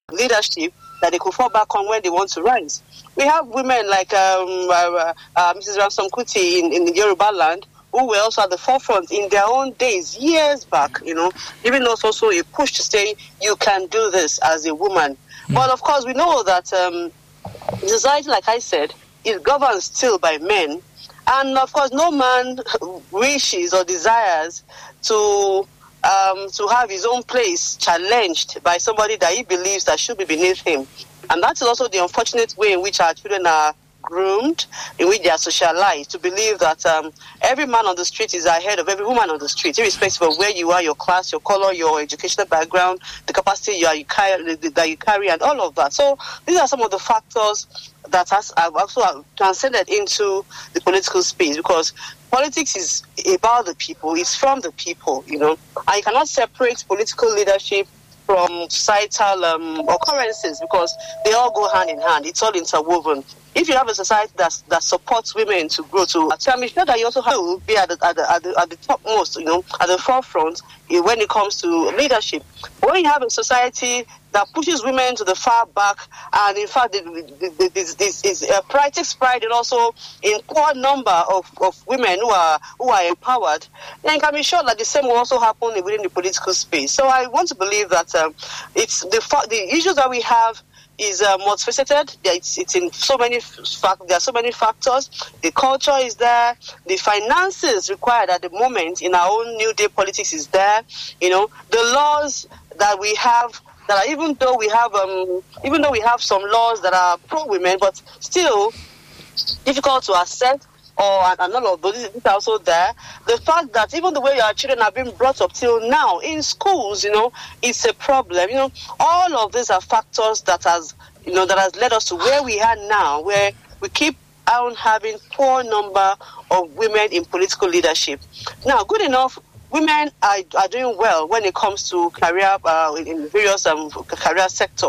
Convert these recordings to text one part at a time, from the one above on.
leadership that they could fall back on when they want to rise. We have women like Mrs. Ransom Kuti in Yoruba land, who were also at the forefront in their own days, years back, giving us also a push to say, you can do this as a woman. But of course, we know that society, like I said, is governed still by men. And of course, no man wishes or desires to have his own place challenged by somebody that he believes that should be beneath him. And that is also the unfortunate way in which our children are groomed, in which they are socialized, to believe that every man on the street is ahead of every woman on the street, irrespective of where you are, your class, your color, your educational background, the capacity you carry, and all of that. So these are some of the factors that have also transcended into the political space, because politics is about the people, it's from the people, and you cannot separate political leadership from societal occurrences, because they all go hand in hand. It's all interwoven. If you have a society that supports women to grow, I'm sure that you also have to be at the topmost, at the forefront when it comes to leadership. But when you have a society that pushes women to the far back, and in fact, this takes pride and also in core number of women who are empowered, then you can be sure that the same will also happen within the political space. So I want to believe that it's the issues that we have is multifaceted. It's in so many there are so many factors. The culture is there. The finances required at the moment in our own new day politics is there. The laws that we have, that are, even though we have some laws that are pro women, but still difficult to accept, and all of those is also there. The fact that even the way our children have been brought up till now in schools, it's a problem. All of these are factors that has led us to where we are now, where we keep on having poor number of women in political leadership. Now, good enough, women are doing well when it comes to career in various career sector.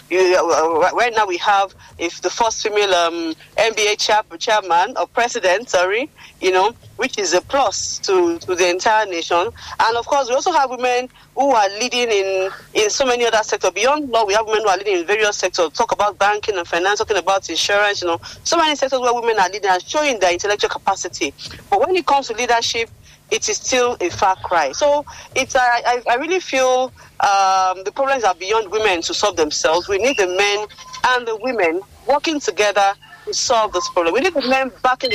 Right now we have the first female NBA chairman or president, which is a plus to the entire nation. And of course, we also have women who are leading in so many other sectors. Beyond law, we have women who are leading in various sectors. Talk about banking and finance, talking about insurance, so many sectors where women are leading and showing their intellectual capacity. But when it comes to leadership, it is still a far cry. So I really feel the problems are beyond women to solve themselves. We need the men and the women working together to solve this problem. We need the men backing the